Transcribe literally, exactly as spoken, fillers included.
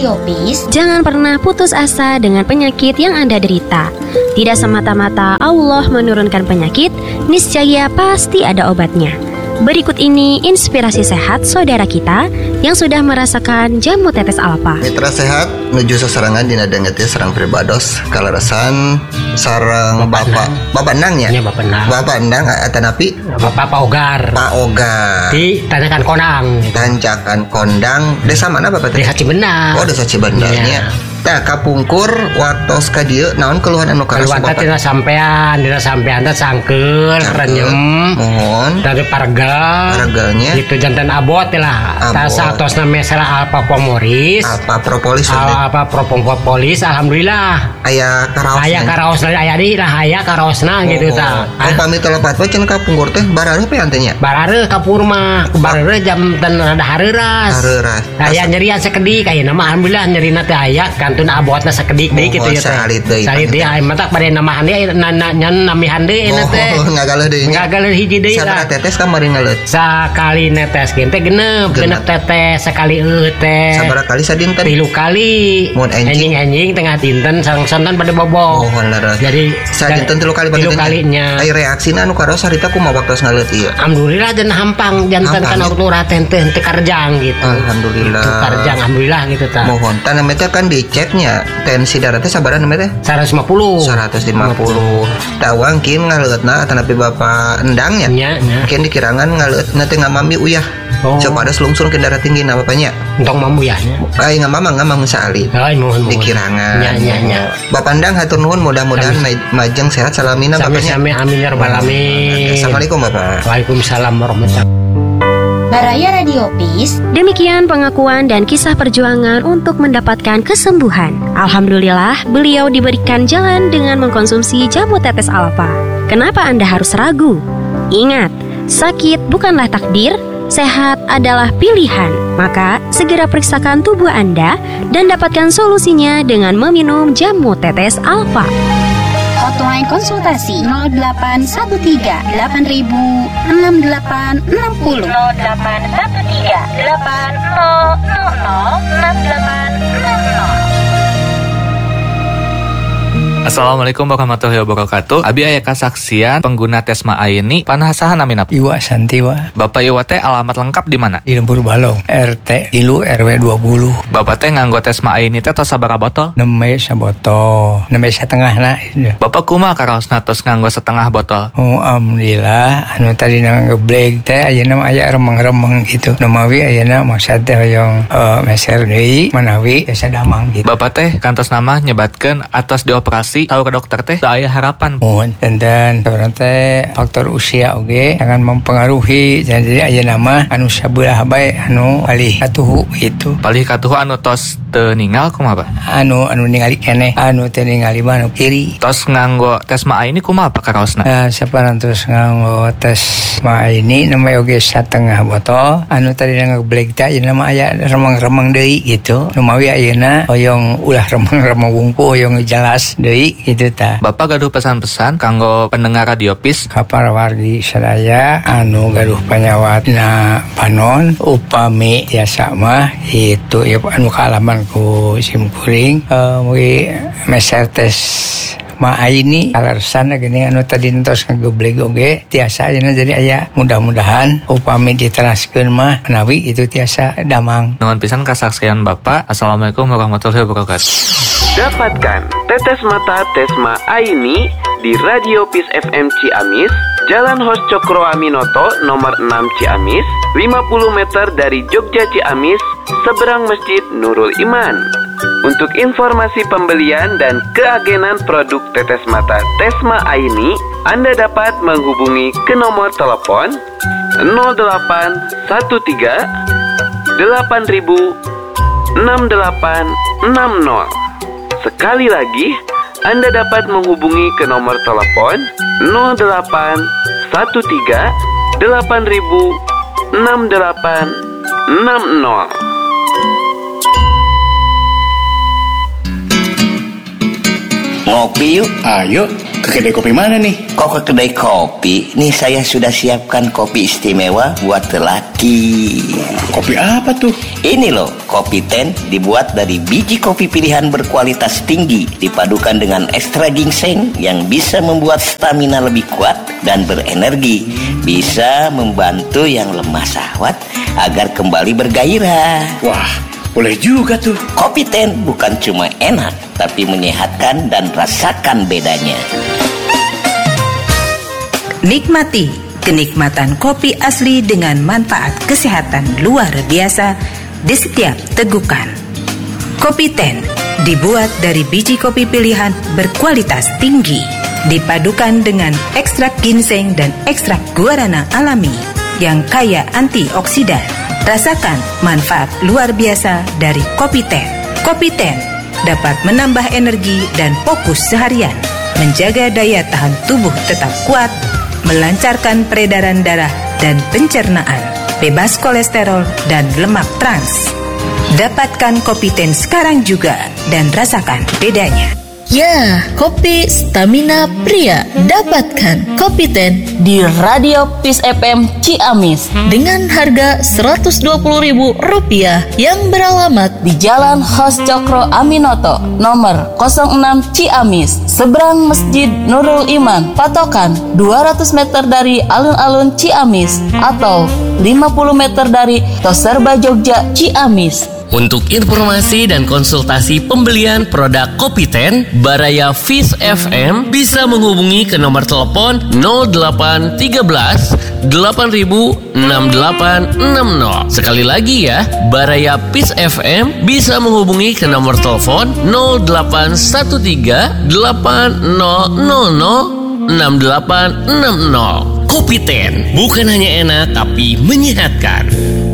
Radio Peace, jangan pernah putus asa dengan penyakit yang Anda derita. Tidak semata-mata Allah menurunkan penyakit, niscaya pasti ada obatnya. Berikut ini inspirasi sehat saudara kita yang sudah merasakan jamu tetes alfa. Mitra sehat menuju seserangan dina dengetnya serang pribados kalaresan sarang bapak bapak endang ya. Ini bapak endang. Bapak endang eta napi? Bapak Pak Ogar. Pak Ogar. Di Tanjakan Kondang. Tanjakan Kondang. Desa mana Bapak teh? Desa Cibendah. Oh, Desa Cibendah nya. Tah kapungkur watos ka dieu naon keluhan anu karaos Bapak? Keluhan teh sampean, dina sampean teh sangkeun, renyem. Mohon. Dari parga. Parganya. Gitu jantan abot lah. Tah saatosna mesela alpa pomoris. Alpa propolis. Alpa propolis alhamdulillah. Aya karaos. Aya karaosna aya di lah aya karaosna gitu tah. Oh pamit telepat we cenah kapungkur teh barareuh pian teh nya? Barareuh kapur mah, barareuh jam dan rada hareuras. Hareuras. Aya nyerian sakedik ayeuna mah alhamdulillah nyerina teh aya kantun abotna sakedik deui kitu ya teh. Salit deui. Salit deui aya matak bade namahan deui nyan namihan deui na teh. Oh ngagaleun deui. Ngagaleun hiji deui lah. Sabaraha tetes kamari ngaleut? Sakali netes ge teh genep, genep tetes sekali eueuh teh. Sabaraha kali sadinten? Tilu kali. Mun enjing enjing tengah dinten sareng-sareng pada bobok. Oh leres. Jadi sadinten tilu kali tilu kalinya. Ai reaksina anu karaos harita kumaha waktu ngaleut ieu? Alhamdulillah dan hampang jantan kan waktu raten teh teu karjang gitu. Alhamdulillah. Teu karjang alhamdulillah gitu tah. Mohon tah namanya kan diceknya tensi darah teh sabaraha namanya teh? seratus lima puluh. seratus lima puluh. Tawang kin ngaleutna tanapi Bapak endangnya. Nya, nya. Kin dikirangan ngaleutna teh ngamami uyah. Oh. Coba ada selungsur ke darah tinggi na bapaknya. Entong mamu ya. Ai ngamamang ngamang saali. Ai mohon mohon. Dikirangan. Nya nya nya. Bapak endang hatur nuhun mudah-mudahan majeng sehat salamina bapaknya. Sami amin ya rabbal alamin. Assalamualaikum Bapak. Waalaikumsalam warahmatullahi wabarakatuh. Baraya Radio Peace. Demikian pengakuan dan kisah perjuangan untuk mendapatkan kesembuhan. Alhamdulillah, beliau diberikan jalan dengan mengkonsumsi jamu tetes alfa. Kenapa Anda harus ragu? Ingat, sakit bukanlah takdir, sehat adalah pilihan. Maka, segera periksakan tubuh Anda dan dapatkan solusinya dengan meminum jamu tetes alfa. Hotline konsultasi nol delapan satu tiga delapan ribu enam delapan enam nol nol delapan satu tiga delapan nol nol nol enam delapan enam nol. Assalamualaikum warahmatullahi wabarakatuh. Abi aya kasaksian pengguna Tesma Aini panasahan amin apa? Iwa Santiwa. Bapak Iwa teh alamat lengkap di mana? Di Lembur Balong, R T tilu R W dua puluh. Bapak teh nganggo Tesma Aini teh tos sabaraha botol? Neme sabotol, neme setengah na. Bapak kumaha karaosna tos nganggo setengah botol? Oh alhamdulillah, anu tadi nganggo black teh ayeuna mah aya remeng-remeng gitu. Numawi ayeuna maksud teh hoyong uh, meser deui manawi biasa damang gitu. Bapak teh kantos nama nyebatkeun atos dioperasi tahu ke dokter teh aya harapan. Mohon dan dan teh faktor usia oge jangan mempengaruhi jadi aya nama anu sabelah bae anu palih katuhu gitu. Palih katuhu anu tos teu ningal kumaha, Pak? Anu anu ningali keneh anu teu ningali mah anu kiri. Tos nganggo Tesma Aini kumaha Pak karaosna? Nah, saparantos nganggo Tesma Aini namanya oge setengah botol. Anu tadi nganggo black teh aya nama aya remeng-remeng deui gitu. Numawi ayeuna hoyong ulah remeng-remeng wungku hoyong jelas deui gitu ta. Bapak gaduh pesan-pesan kanggo pendengar Radio Peace kapar wargi sadaya anu gaduh panyawatna panon upami tiasa mah itu ya anu kaalaman ku simkuring uh, mugi meser tes Ma Aini alasan gini anu tadi entos ngageblek oge tiasa ayeuna jadi aya mudah-mudahan upami diteraskeun mah menawi itu tiasa damang. Nuhun pisan kasaksian Bapak. Assalamualaikum warahmatullahi wabarakatuh. Dapatkan tetes mata Tesma Aini di Radio Peace F M Ciamis, Jalan Hos Cokro Aminoto nomor enam Ciamis, lima puluh meter dari Jogja Ciamis, seberang Masjid Nurul Iman. Untuk informasi pembelian dan keagenan produk tetes mata Tesma Aini, Anda dapat menghubungi ke nomor telepon nol delapan satu tiga delapan ribu enam delapan enam nol. Sekali lagi, Anda dapat menghubungi ke nomor telepon nol delapan satu tiga delapan ribu enam delapan enam nol. ngopi yuk. Ayo, ke kedai kopi mana nih? Kok ke kedai kopi? Nih saya sudah siapkan kopi istimewa buat lelaki. Kopi apa tuh? Ini loh, kopi ten dibuat dari biji kopi pilihan berkualitas tinggi, dipadukan dengan ekstra ginseng yang bisa membuat stamina lebih kuat dan berenergi. Bisa membantu yang lemah syahwat agar kembali bergairah. Wah, boleh juga tuh. Kopi ten bukan cuma enak, tapi menyehatkan dan rasakan bedanya. Nikmati kenikmatan kopi asli dengan manfaat kesehatan luar biasa di setiap tegukan. Kopi ten dibuat dari biji kopi pilihan berkualitas tinggi, dipadukan dengan ekstrak ginseng dan ekstrak guarana alami yang kaya antioksidan. Rasakan manfaat luar biasa dari kopi ten. Kopi ten dapat menambah energi dan fokus seharian, menjaga daya tahan tubuh tetap kuat, melancarkan peredaran darah dan pencernaan, bebas kolesterol dan lemak trans. Dapatkan kopi ten sekarang juga dan rasakan bedanya. Ya, kopi stamina pria. Dapatkan kopi ten di Radio Peace F M Ciamis dengan harga seratus dua puluh ribu rupiah yang beralamat di Jalan Hos Cokro Aminoto nomor nol enam Ciamis, seberang Masjid Nurul Iman, patokan dua ratus meter dari alun-alun Ciamis atau lima puluh meter dari Toserba Jogja Ciamis. Untuk informasi dan konsultasi pembelian produk Kopi ten, Baraya Peace F M bisa menghubungi ke nomor telepon nol delapan tiga belas delapan ribu enam delapan enam nol. Sekali lagi ya, Baraya Peace F M bisa menghubungi ke nomor telepon nol delapan satu tiga delapan nol nol nol enam delapan enam nol. Kopi ten bukan hanya enak tapi menyehatkan.